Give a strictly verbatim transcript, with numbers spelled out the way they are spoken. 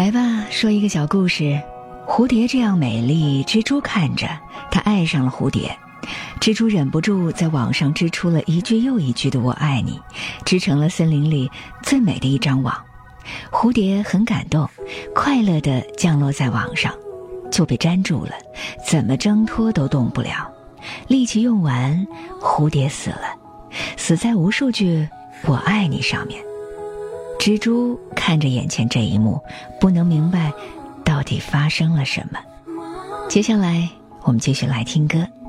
来吧，说一个小故事。蝴蝶这样美丽，蜘蛛看着，它爱上了蝴蝶。蜘蛛忍不住在网上织出了一句又一句的我爱你，织成了森林里最美的一张网。蝴蝶很感动，快乐地降落在网上，就被粘住了，怎么挣脱都动不了。力气用完，蝴蝶死了，死在无数句我爱你上面。蜘蛛看着眼前这一幕，不能明白到底发生了什么。接下来我们继续来听歌。